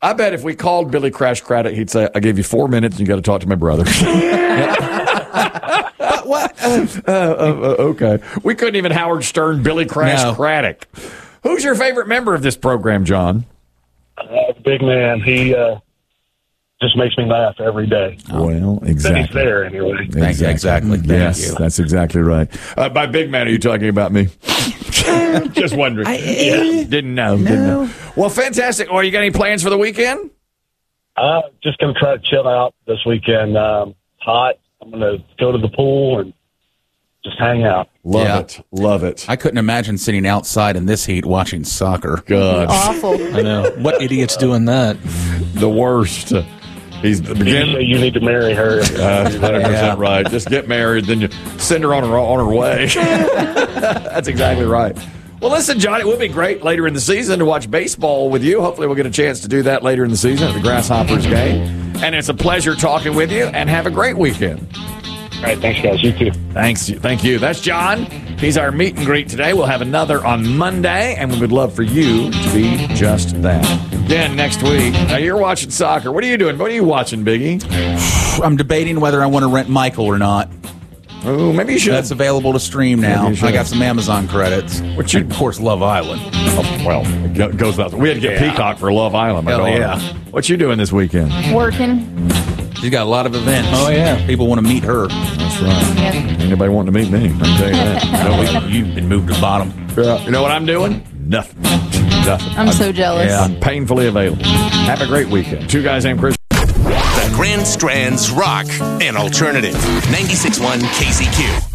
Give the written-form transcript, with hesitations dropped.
I bet if we called Billy Crash Craddock, he'd say, I gave you 4 minutes and you got to talk to my brother. What? Okay. We couldn't even Howard Stern Billy Crash Craddock. Who's your favorite member of this program, John? Big man. He just makes me laugh every day. Well, exactly. He's there anyway. Exactly. Yes, that's exactly right. By big man, are you talking about me? Just wondering. Didn't know. Well, fantastic. Well, you got any plans for the weekend? Just going to try to chill out this weekend. Hot. I'm going to go to the pool and just hang out. Love it. I couldn't imagine sitting outside in this heat watching soccer. God. Awful. I know. What idiot's doing that? The worst. He's beginning. You need to marry her. 100% right. Just get married, then you send her on her way. That's exactly right. Well, listen, John, it would be great later in the season to watch baseball with you. Hopefully we'll get a chance to do that later in the season at the Grasshoppers game. And it's a pleasure talking with you, and have a great weekend. All right, thanks, guys. You too. Thank you. That's John. He's our meet and greet today. We'll have another on Monday, and we would love for you to be just that. Again, next week. Now, you're watching soccer. What are you doing? What are you watching, Biggie? I'm debating whether I want to rent Michael or not. Oh, maybe you should. That's available to stream now. I got some Amazon credits. Which you, of course, Love Island. Oh, well, it goes without. We had to get Peacock for Love Island. Hell yeah. What you doing this weekend? Working. She's got a lot of events. Oh, yeah. People want to meet her. That's right. Yep. Anybody wanting to meet me? I can tell you that. No, you've been moved to the bottom. You know what I'm doing? Nothing. I'm so jealous. Yeah, I'm painfully available. Have a great weekend. Two guys named Chris. The Grand Strands Rock and Alternative. 96.1 KCQ.